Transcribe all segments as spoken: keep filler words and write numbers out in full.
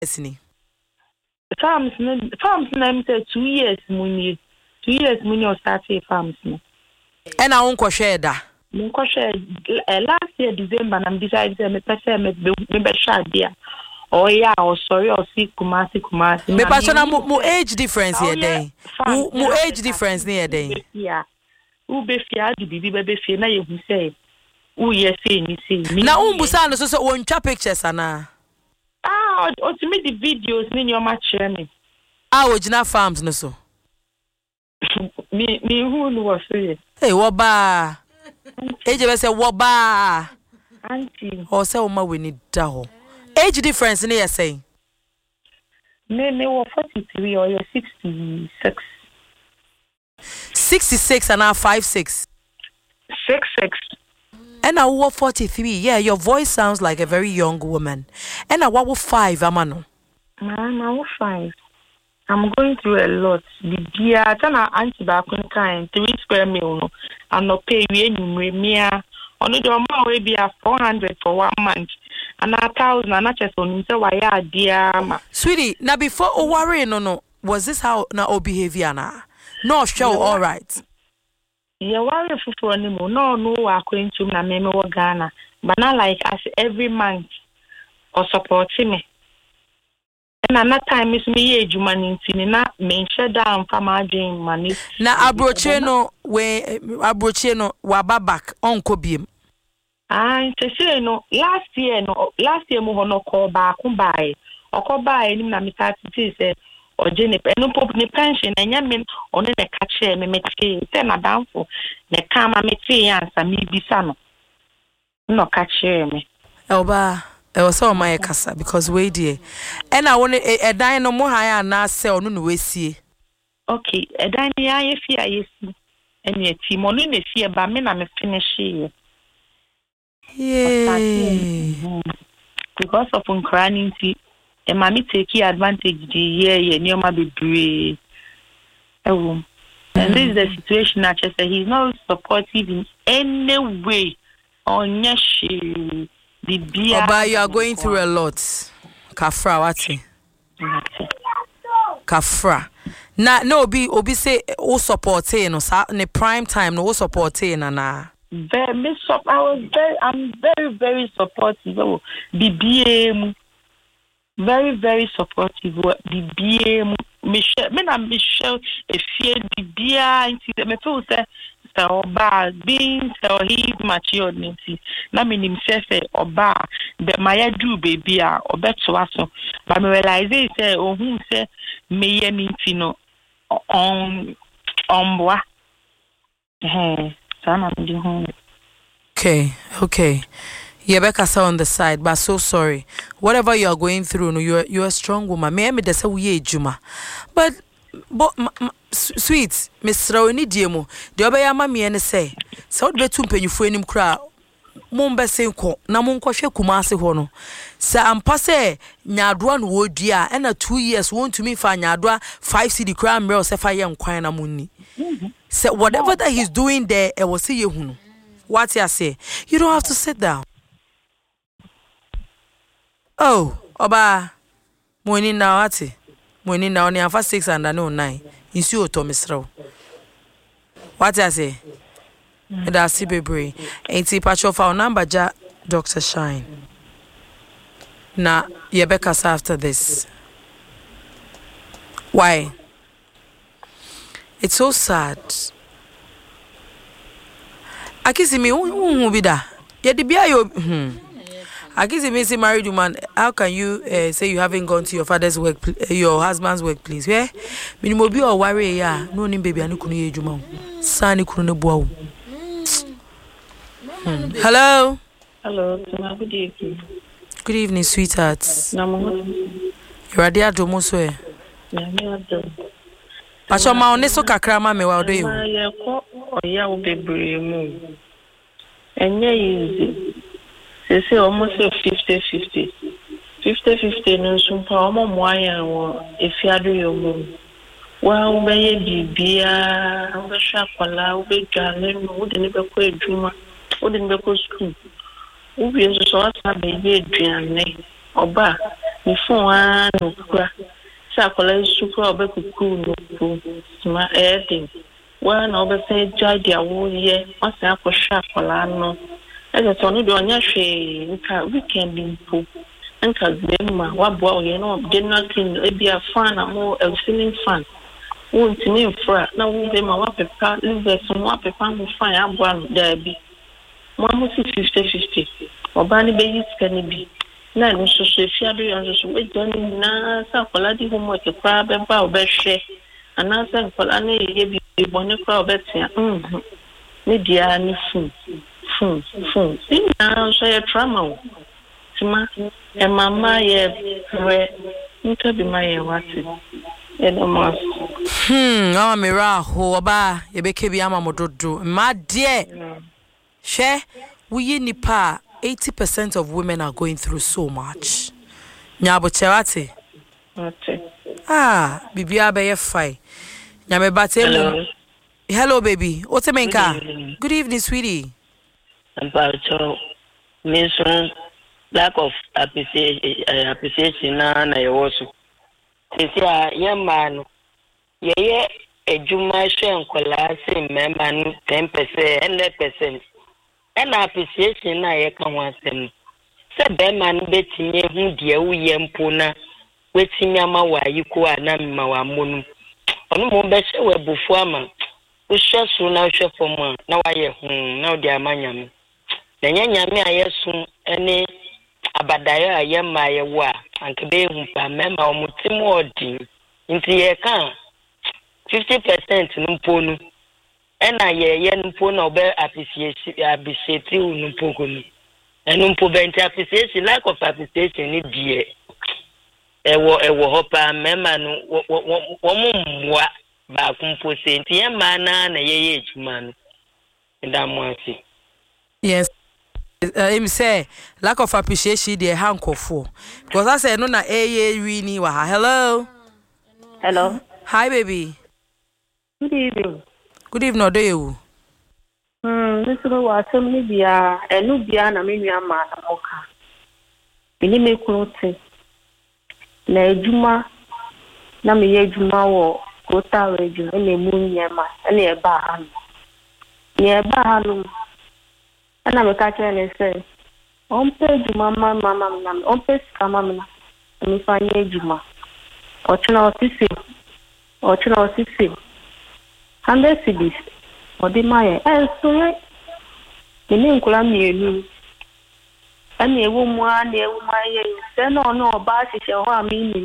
ni farms farms na say two years muni two years muni o start farms no e na won kohwe da mo kohwe last year December na decide say me pese me me be sha dia oh yeah oh sorry oh see kumasi kumasi me pa so na mo age difference here then mo age difference here then yeah u be fia di bibi be be fia na ye hu say u ye say ni say na umbusa no so so won twa pictures ana ah o ti me the videos ni your match me ah original farms no so me me who no was say hey wo ba age be say wo ba auntie o say o ma we ni da ho age difference ni you say me me wo forty-three or you sixty-six sixty-six and now fifty-six sixty-six and now what forty-three yeah your voice sounds like a very young woman and now what five amano I'm five I'm going through a lot the dear tana auntie ba kun kind three square meal no I'm not pay we anywhere mia on the amount we be a four hundred for one month and a thousand and not just on say why ya dear ma sweetie now before o worry no no was this how na o behavior na no show all right yeah worry for anymore no no according to na me me Ghana but not like as every month or supporting me and another time is me age money na me share down for margin money na abroche no we abroche no wa back onko biem ah say no last year no last year mo no call back buy o call buy ni na me start say or Jennifer no pop ni pension enya me on the catch me me say na downfo ne kama me say answer me bisa no no catch me elba e was so my kasa because we dey and I want e dan no mo han na sell no no we sie okay e dan ya ye fi ayesi eni eti mo no ne fie ba me na me finish here yeah because of uncranity and mommy take advantage the year yeah near my baby and this is the situation that just he's not supportive in any way on your she the beer Oba you are going through a lot kafra wati kafra na no obi obi say o support no sa ne prime time no o support na na very miss up I was very I'm very very supportive oh the beer very very supportive the B M Michelle me na Michelle e fie the bia nti me feel say say oba being so he matured nti na me nim say say oba the my do baby a obeto aso but me realize say ohun say me ye nti no on on boa eh sana ndi ho okay okay Yebeka on the side, but so sorry. Whatever you are going through, no, you're you're a strong woman. Me me desa we juma, but but sweet, Miss Raoni diemo. The obaya mami ene say. So be tu mpenyufo enim kra. Mombe senko na monko hwe kumase ho no. Sa ampa se nyadoa no wodua e na two years won to me fa nyadoa five cedi kra mre se fa ye nkwan na munni. So whatever that he's doing there, e was see hunu. What you say? You don't have to sit down. Oh, oba moni na ati moni na oni afa six and no nine insi oto misro what I say and I see bebre enti patcho fa number ja Doctor Shine na yebeka after this why it's so sad akisi mi hu bi da ye de bia yo hmm I guess it means a married woman. How can you uh, say you haven't gone to your father's work, uh, your husband's workplace? Where minimo bi or worry ya no ni baby anu kunu ye juma. Sani kunu ne boa. Hello. Hello. Good evening. Good evening, sweethearts. Namo. You are there to mo so e. Na me ado. Pacho ma one so kakra ma me wa do you. Ma ye ko oya wo bebre mu. Enye easy. They say almost fifty fifty. fifty fifty no sumpa omo moaya wo efiado yo mu. Wa wo be ye bibia, wo be hwa kwala, wo be dwale no, wo de ne be ko adwuma, wo de ne be ko school. Wo bi so so asa be ye aduane. Oba me phone no kura sa kola super obeku no ku ma edin wa na obese jade awo ye o se akosha kola no e so no do onya hwe nka weekend mpo nka gbema wa bo o ye no de nothing e bia fan amo a ceiling fan won tini mfra na wo be ma wa pepa live so wa pepa mo fan abo an da bi mo mo fifty fifty oba ni be yiska ni bi na no so so fiado yo so we don na sa kola di homo ke pa be ba obehwe ana sa kola na ye bi boni kwa obetia mhm ni dia ni fu fu fu ina so ye trauma tima e mama ye re nka bi ma ye wati e no mo hmm ama mira ho oba ye be ke bi ama mododo ma de she we nipa eighty percent of women are going through so much. Nyabo cherate. Okay. Ah, bibia be ye fine. Nyame bate Hello. Hello baby. What's the menka? Good evening, Good evening sweetie. About mission lack of appreciation appreciation na na yewoso. Sisi a yemma ye ye ejuma hwe nkola se member no ten percent one hundred percent. And appreciation na ye kan wansem se be man betinye hu de awuye mpo na wetimi ama wa yiko ana mma wa monu onu mo be hwe webufu ama wo hwe so na hwe fom na wa ye hu na de amanyam na nyanyame ayesu ene abadayo aye ma ye wa anke be hu pa mema o mutim odi nti ye kan fifty percent numpo nu ena ye ye numpo na obe appreciate appreciate numpo kono enumpo benti appreciation lack of appreciation ni die ewo ewo hopa mema no wo mumwa ba kumpo se nti ye ma na na ye ye ejuma no ndamu asi. Yes. Uh, him say lack of appreciation the hankofo because I say no na eh really wa. Hello. Hello. Hi baby. Good evening. Good evening odo you. Hmm, this is what some ni bia enu bia na me nua ma na moka. Ni me kunote. Na ejuma na me ye ejuma wo kota region na mu nyama na e ba ha. Ni e ba ha no. Ana me ka kire ne say on pe ejuma ma mama na on pe ska mama na me fanye ejuma. Ochuna otisi. Ochuna otisi. Hundred cities. Odi maye. Eh so ye. Ni nkula mienu. Ani ewu mu ani ewu maye. Se no no oba sise ho amini.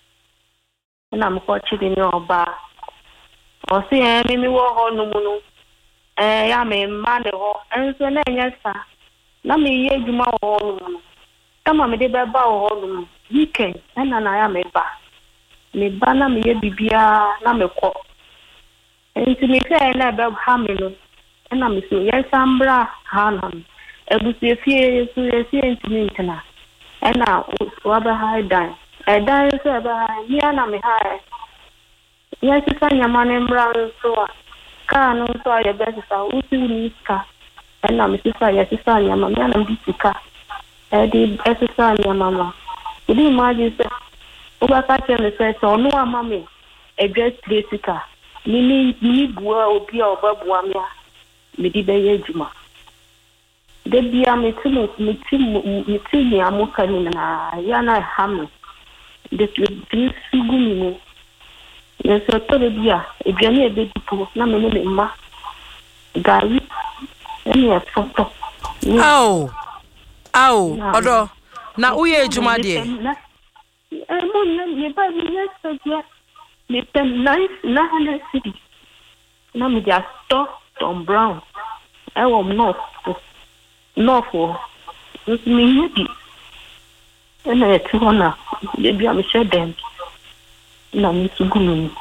Na mko chidi ni oba. Osi eh mimi wo ho no mu no. Eh ya me ma de ho. Enso na nyesa. Na me ye juma ho no mu. Kama me de be ba ho no mu. Weekend na na ya me ba. Me ba na me ye bibia na me ko. Enti me say na be ha me no na me so yes ambra ha na ebusie fie so yes enti me ntena na wa ba ha dan e dan so ba ni na me ha yes sanya mane mbra so ka no so ya be sa usi ni ska na me so yes sanya mama na bi sika e di es sanya mama di imagine say o ba ka tell say so no ama me address sika Nini ni bua obi obabu amia medi be yejuma de bia metimu metimu metimu amuka ni na yana hamu de de sugumi ni yeso to de bia ebiani ebe dipo na me ne ma gari eni afoto Au au odo na uye ejuma de eh mo ne ba ni yeso dia me pen nice na hundred city na me just store Tom Brown I will not no for this me happy and I to honor baby I'm sure them na me sugunu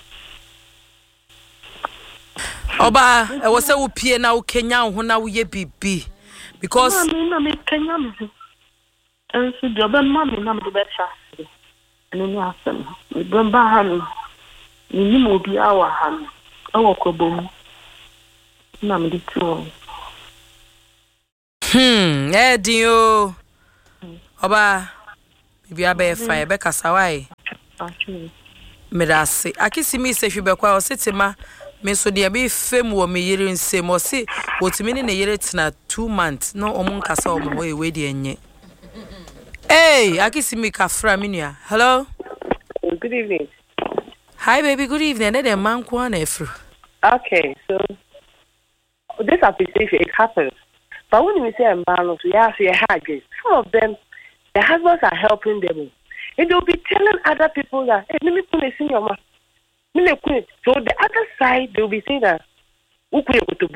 Oba e wo se wo pie na wo Kenya ho na wo ye bibi because na me Kenya me and so job ma me na me be sha anu ni asem me ba ha me ni mo bi awa ha me awo kobom na me ditu hmm edio Oba Bibi abe fire be kasa why. Actually. Me da se. Akisi mi se hwe be kwa o setima me so de be fam wo me yire nsem o se wotimi ne ne yire tena two months no omo nkasa omo we we de enye. Hey, Akisi mi kafra minua. Hello. Good evening. Hi baby, good evening. Ne de man kwa na efru. Okay, so this appreciation, it happens. But when we say a man of yeah, some of them, their husbands are helping them. And they'll be telling other people that, hey, let me put a senior man. So the other side, they'll be saying that, and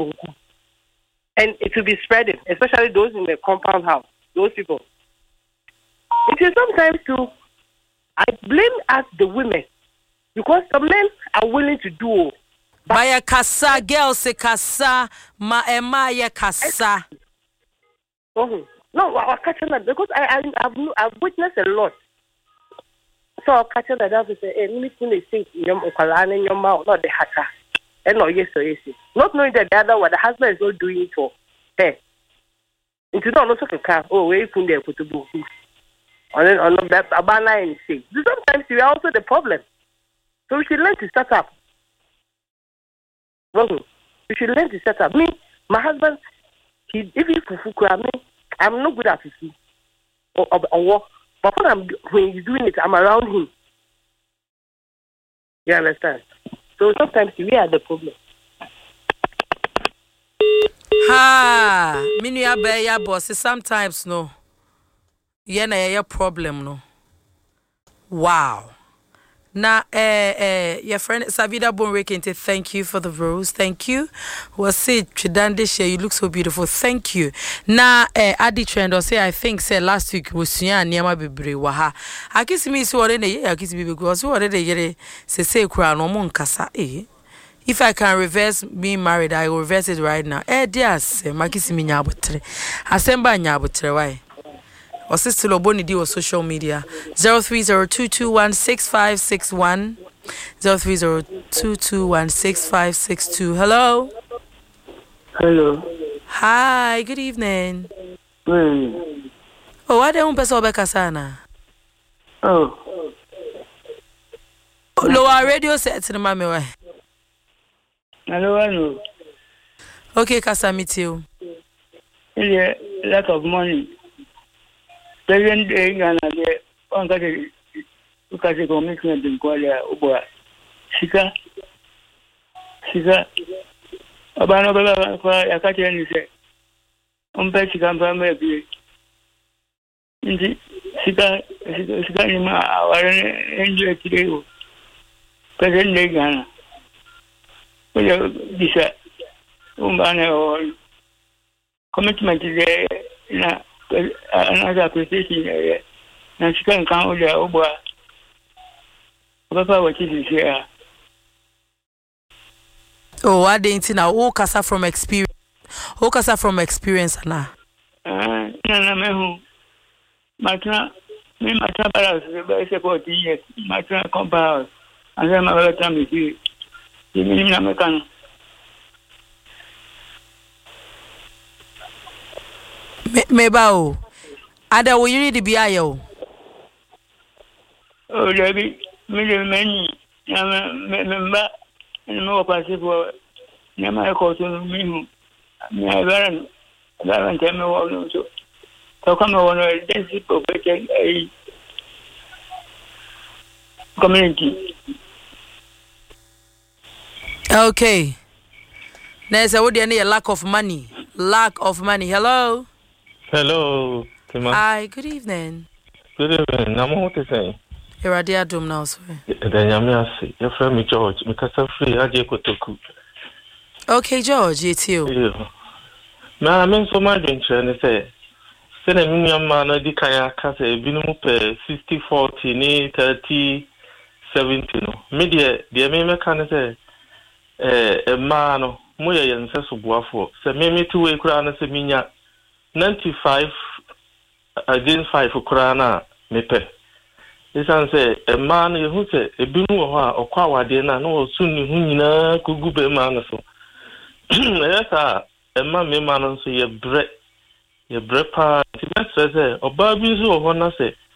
it will be spreading, especially those in the compound house, those people. It is sometimes too, I blame us the women, because the men are willing to do. Maya kasa, girl se kasa, ma ema ya kasa. Oh, no, I was catching that because I, I, I've, I've witnessed a lot. So I'll catch that up and say, hey, let me think in your in your mouth, not the hacker. And no, yes, or yes. Not knowing that the other one, the husband is not doing it for her. Into not also to car, oh, where you put there, put the book. And then on that, about nine, say. Sometimes you are also the problem. So we should learn to start up. Well, we should learn to set up. Me, my husband, he, if he's fufu, me, I'm not good at it. Or, or, or work. But when, I'm, when he's doing it, I'm around him. You understand? So sometimes we are the problem. Ha! Minua be ya boss. Sometimes no. Yeah, na ya problem no. Wow. Na eh eh your friend Savida Bonrekente, thank you for the rose. Thank you. Was it Chidande share, you look so beautiful. Thank you. Na eh Adi Trend or say I think say last week was Sunya Niama Bibre Waha. Akisi mi so already yeah, Akisi Bibi was already yere say say kura no mon kasa eh. If I can reverse being married, I will reverse it right now. Eh dear say Makisi mi nyabotre. Asemba nyabotre why? Or sister Loboni di or social media zero three zero two two one six five six one zero three zero two two one six five six two. Hello. Hello. Hi. Good evening. Mm. Oh, what do you want to say, Sana? Oh. Lower radio set to the mommy. Hello, hello. Okay, Kasa, meet you. Yeah, lack of money. Present day, Ghana, on the look at the commitment in Kuala Uba. Sika, Sika, Abana, I catch any say. On Petsicam family. Indeed, Sika, Sika, our enjoy today. Present day, Ghana. Well, this Umbana or commitment is there. Another appreciation area. And she can count the Oba. Papa, what is here? Oh, I didn't know. Oh, Kasa from experience. Oh, Kasa from experience, Anna. Ah, no, no, no. Matra, me, Matra, I support years. Matra, compound. And then my other time is here. You mean American? Me bao. Ada wo yiri di bia yo. Oh, Debbie, me the many. Na me member, and more possible. Na my cousin me. Me I ran. I ran tell me what no so. So come on a density population a community. Okay. There's a would any lack of money. Lack of money. Hello. Hello, Tima. Hi, good evening. Good evening. I'm what to say. You're a dear dom now, sorry. Then I'm here. Your friend George, because I'm free. I just go to cook. Okay, George, it's you. Yeah. Now I'm in so much and say, send a million man. I did kind of cast a minimum per sixty forty, ne thirty seventy. No, media. The main can say, eh, a man, Moya and Sasso Buafo. So maybe two way crown as a minya. ninety-five against five for Kurana, Mepe. This answer a man who said a binu or Kawadena, no soon Hunina could go be man. So, yes, a man may man say a bread, a bread part. Says, or Barbie's or one say,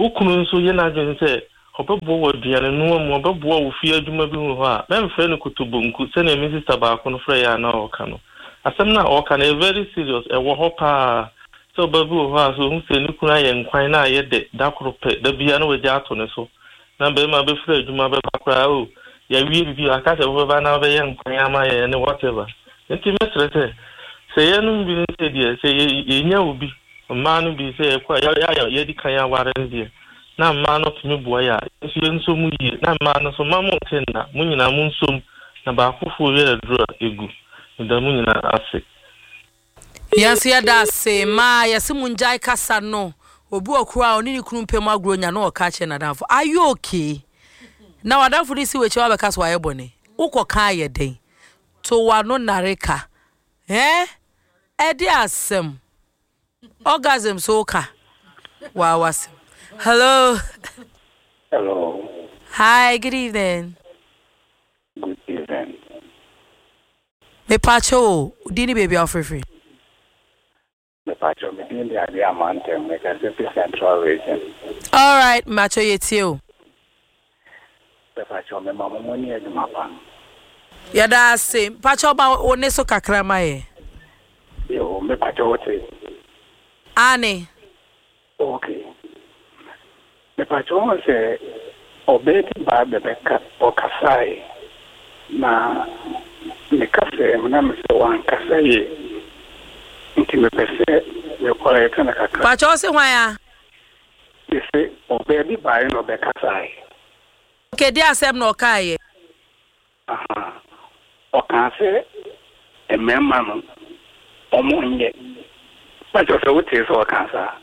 ukunu nso ye na adwen sɛ obebo wo duane no mu obebo wo fi adwuma bi hu ho a na mfrɛ no kutubunku sɛ na mi sister ba ko no frɛ ya na oka no asɛm na oka na very serious e wo ho pa so babu ho a so hu sɛ ne kunu ayɛ nkwan na ayɛ de dakoro pɛ da bia na wagya ato ne so na be ma be frɛ adwuma be bakra o ya wie bi aka sɛ wo ba na be yɛ nkwan ama yɛ ne whatever nti me srɛ sɛ sɛ yɛ no bi sɛ die sɛ yɛ nya obi ma no bi sɛ kwa ya ya yɛ di kan ya ware ndie na ma no tumi boa ya nso nso mu yie na ma no so ma mo tenna mu nyina mu nsom na ba akofo yɛ duro egu nda mu nyina ase yanso ya da se ma yɛse mu njai kasa no obi okura oni ni kunu pem agro nya no oka che na danfo are you okay na wadanfo ni si we che wa beka so aye bone ukọ kan ye den to wa no nareka eh e di asem orgasm so ka wa was hello hello hi good evening good evening me pacho dini baby ofrefree me pacho me dini ade amante me ka se central region all right macho yetio me pacho me mama moni eduma pa yada se pacho ba oneso kakra maye yo me pacho wote ani okay me pacho se obeti ba bebeka okasai na me kase na me se wan kasai nti me pese me kwara kana kakra pacho se hwan ya ese obedi ba no be kasai okay dia asem no kai aha okase emema no omonye pacho se wote so okasa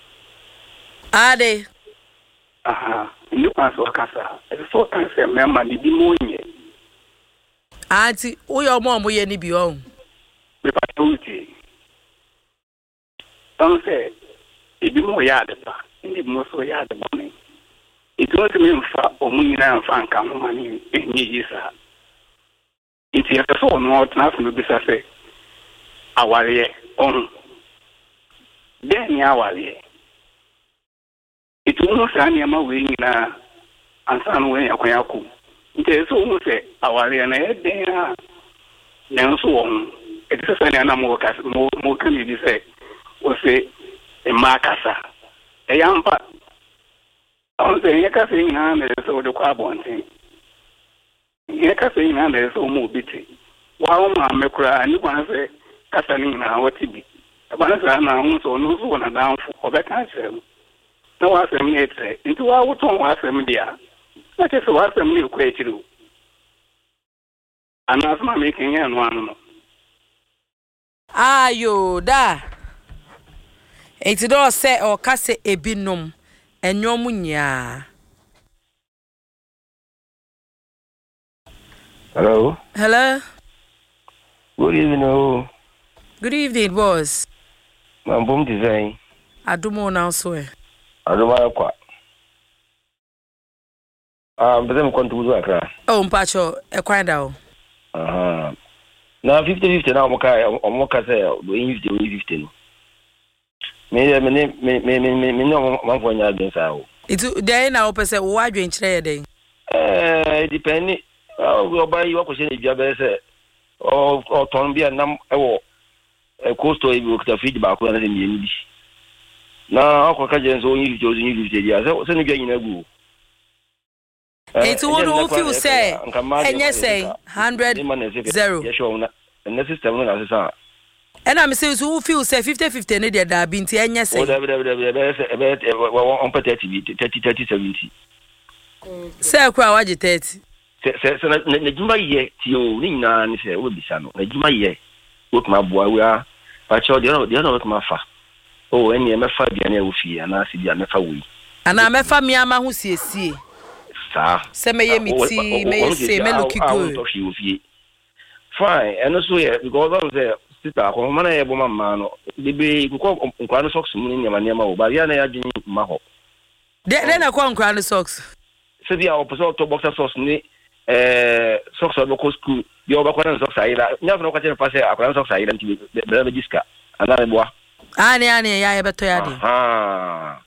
ade aha ni kwa so okasa so okase emema ni bi monye anti uyo mo mo ye ni bi o me pacho uti onse ebi mo ya de pa ndi mo so ya de boni ito se me mfa omunyina mfa nka ho mani enyi yisa iti ya so no na afu bi sa se aware on den ya aware ito mo sa ni ama we nyina ansa no we yakwa yakọ iti so mo se aware na e den a na nso wo iti se na na mo ka mo mo kan bi se o se e makasa e yampa on se ye ka se ina na so de kwa bontin ye ka se ina na so mo biti wa o ma mekura ani kwa se kasa ni na wati bi ba na sa na ho so no so na danfo obeka chere na wa se mi etse nti wa wo ton wa se mi dia na che so wa se mi ko echiru ana asma me kenya no anu no ayo da eti do se o kase ebinom enyom nya hello hello good evening oh good evening boss mambom design adumo na so e aduma kwa ah bezem kontuzo akra oh mpacho e kwanda o aha na fifty fifty na omoka omoka say do fifty fifty no me me me me me me no manfo nya den sa o itu dey na opese wo adwen kire ye den eh depend o ba yi wa ko se ni bia be se o o ton bia nam e wo e costo e wo ta feed ba ko na se mi bi na akwa ka je so yin fifty yin fifty dia se se ni bia nyina gu itu wo do feel say enye say one hundred zero ye show na na system no na se sa and I'm saying so feel say fifty fifty ne dey da binti enye say o da da da da be on thirty thirty thirty seventy say kwa waje thirty se se na juma ye ti o ni na ni se o bisa no na juma ye wo kuma boa wa pa cho de no de no kuma fa o eni e mefa bia na wo fi ana si bia mefa wo ana mefa mi ama ho siesie sa se me ye miti me ye se me look good fine and so yeah because I'm say sister ko mana ye bo mama no bibi ko nkwa no socks mu ni nyama nyama o ba ya na ya dwin ma ho de de na ko nkwa no socks se bia o poso to boxer socks ni eh socks o ko school bi o ba ko na socks ayira nya no ko tene passe akwa socks ayira nti be be jiska ana be boa ani ani ya ye beto ya de ah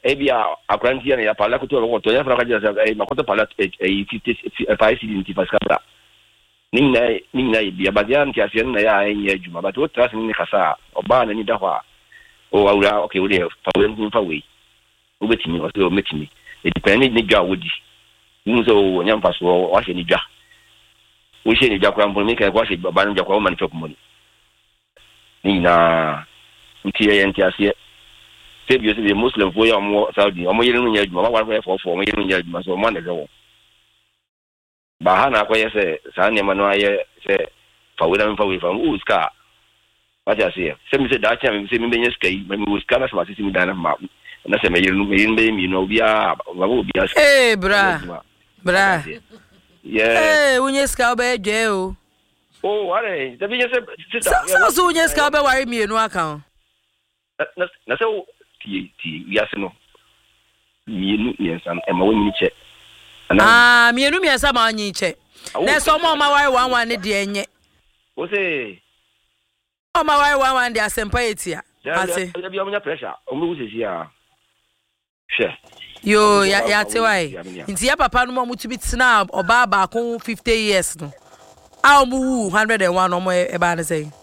ebia akrantia na ya pala ko to ko to ya fra ka jasa e makoto pala e fifty five city paskabra ninna ninna bia badian ti asian na ya enye juma but what trust ni kasa oba na ni dahwa o awura okay we fa we nfa we ubetimi o so metimi e depend ni dwa wodi nso nyampa so wa se ni dwa we se ni dwa kwa mpo mi ka kwa se baba no dwa kwa man chop money ni na nti ye nti asie sebio se muslim fo ya mo saudi o mo yere no nya dwa wa kwa fo fo mo yere no nya dwa so mo na go ba ha na kwa ye se sa ne ma no aye se fa we na mfa we fa u ska what you say se mi se da cha mi se mi benye ska yi mi ska na sa se mi da na ma na se me yere no me yere be mi no bia wa bo bia eh bra bra yeah eh unye ska ba edwe o oh wale da benye se sita so so unye ska ba ware mi enu aka na na se ti ti ya se no mi enu mi san e ma wo mi che ah mi enu mi asa ma anyi che na so mo ma ware one one ne de enye o se o ma ware one one de asempa etia ase ya bia mo nya pressure o mo usisi a she yo ya ya te wai nti ya papa no mo mutubi tina oba ba ko fifty years no a mo wu one hundred and one o mo e ba ne say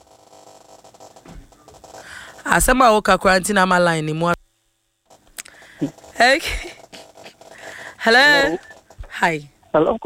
asema o ka quarantine ama line ni mo okay hello, hello. Hi. Hello.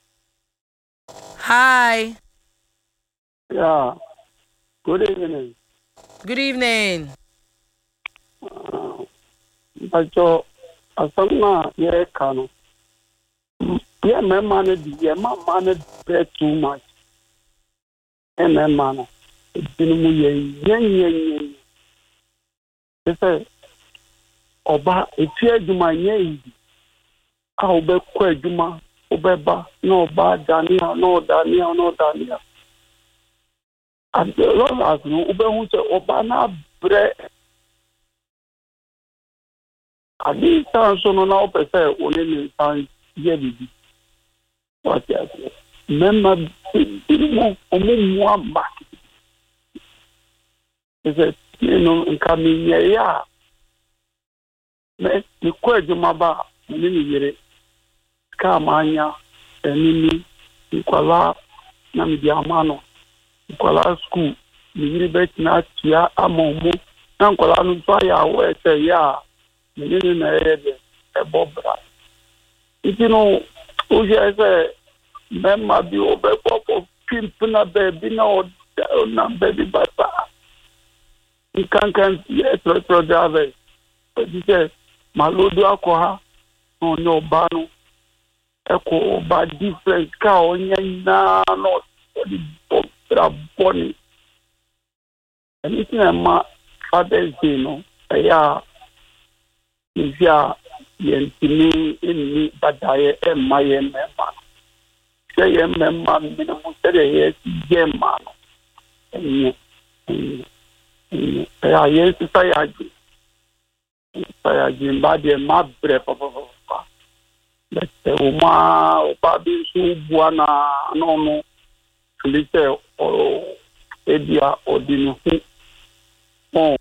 Hi. Yeah. Good evening. Good evening. Uh, Bajo asama ye kanu. Ye me manage ye ma manage too much. E me mana. Binu mu ye yen yen yen. Ese oba efi adwuma nye a obe kwa adwuma obe ba no ba dania no dania no dania and long as no obe hu se oba na bre adi tan so no na ope se oni ni tan ye bibi what ya memma mo omo mo amba ese no nkami ye ya me ni kwa adwuma ba ni ni yere kamanya enini nkwala na mbiamano nkwala school ni yiri bet na tia amomo na nkwala no so ya we say ya nini na ede e bobra itino o je say memma bi o be pop pimp na baby na o na baby bata nkankan yes pro driver ite malodo akoha no no banu eko ba different ka onya na no the bobra boni anything ma Father's Day no ya ya yentini inni badaye e maye memma say e memma mi no tere ye ye ma no enye enye ya yes say agi say agi ba de ma bre papa papa but uma o babi su buana no no lite o edia odinu oh.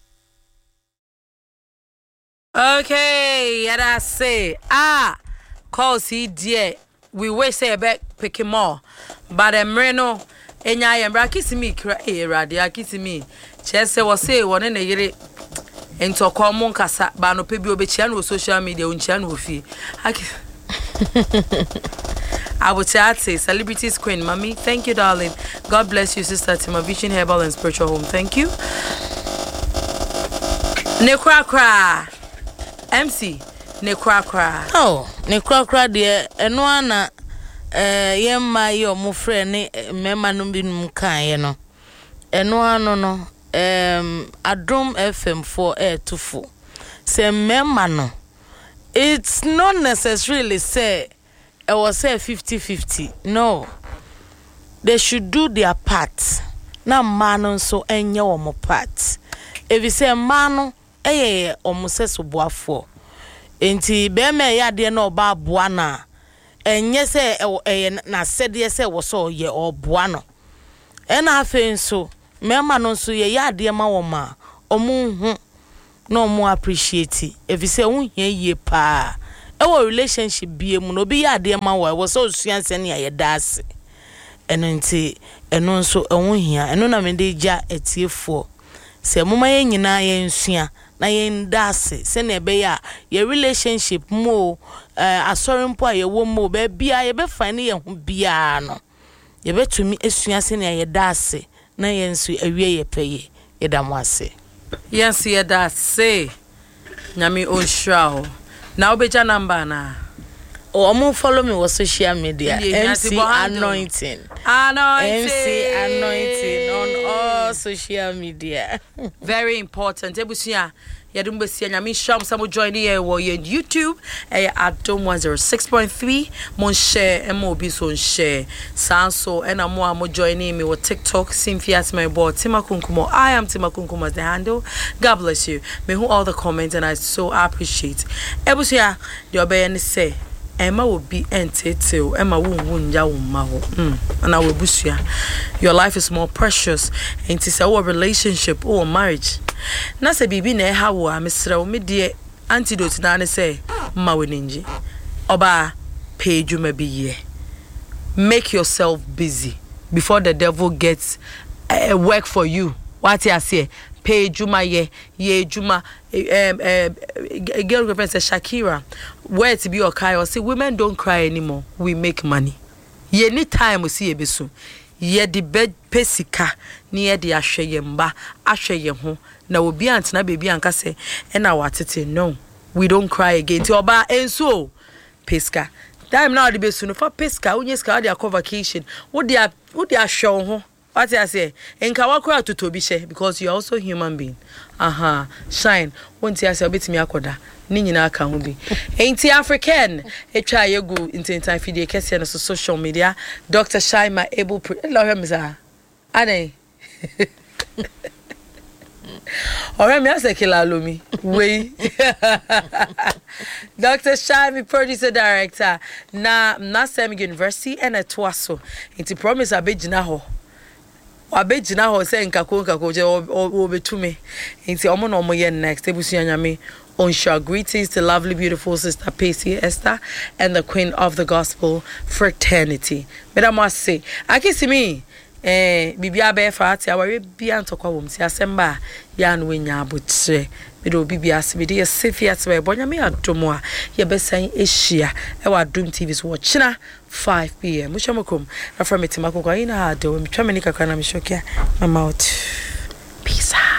Okay, yeah, I say ah cause he dear we wish say back pick him more but em reno enya yem bra kiss me kra e radia kiss me chese wo say won na yire ento komo nkasa ba no pe bi obechia no social media unchia no fi Abuchate, Celebrities Queen, Mommy. Thank you, darling. God bless you, Sister Tima Vision Herbal and Spiritual Home. Thank you. Nekrakra. M C. Nekrakra. Oh, Nekrakra, dear. And one, uh, yemma, your mo friend, memma no be mka, you know. And one, no, no. Um, Adom F M four air to four. Say, memma no. It's not necessarily say I was say fifty fifty. No. They should do their part. Na man so enye omo part. If you say man eh omo se so boafo. Enti be me ya de na oba boa na enye se eh na sede se wo so ye oboa no. E na afen so me ma no so ye ya de ma wo ma omo hu no more appreciate if you say won hia ye pa e wo relationship bie mu no bi ya de ma wo wo so suan se ne ya daase eno nti eno nso won hia eno na me de gya etiefo se moma ye nyina ye nsua na ye ndase se ne be ya ye relationship mo asori mpo a ye wo mo be bia ye be fine ye ho bia no ye betumi esua se ne ye daase na ye nso awie ye peye ye damwase yes ye daase nyame onhra now beja number na oh mo follow me on social media M C Anointing Anointing M C Anointing on all social media very important ebusia yadum besia nyame sham samo join here wo ye YouTube eh Adom one oh six point three mon share e mo bi so share sanso e na mo a mo join me with TikTok Simfiat my boy Timakunkumo I am Timakunkumo as the handle. God bless you. Me who all the comments and I so appreciate ebusia the obey and say Emma will be entitled. Emma won't wound ya mm. And I will boost you. Your life is more precious. And it's our relationship or marriage. Na se bibi na ha wo amesra me de antidote na ne say ma weninji. Oba pay juma bi ye. Make yourself busy before the devil gets uh, work for you. What I say? Pay juma ye ye juma um um girl reference Shakira where to be your cry or say women don't cry anymore, we make money ye any time we see ebesu ye the bed pesika near the ahwe ye mba ahwe ye ho na obi antina baby anka say e na watete no we don't cry again ti oba enso pesika time now the besu no for pesika unye ska dia vacation wo dia wo dia ahwe ho. What I say, enka wakura to tobi she because you're also human being. Aha, shine. Won't you say bit me akoda? Ni nyina aka ho bi. Enti African, e twa yegu into time feed kese na social media. Doctor Shine my able love him za. Ane. Ora me ase kila lomi. We. Doctor Shine, producer director na Nasem University and at Twaso. Enti promise abegina ho. Abegina ho say nkako nkako je obetume nti omo no omo ye next ebusu nyame on show greetings to lovely beautiful sister Pacey Esther and the queen of the gospel fraternity. Madam must say akisimi eh bibia be fa ati aware bia ntokwa wom si asemba ya no nya abotre me do bibia asebe de sefia tebe bonya me adomo a ye besan ehia e wa Adom T V so china five p m mushamokom afra metimakoko ina ha de me twa me ni kakra na me shokia my mouth peace.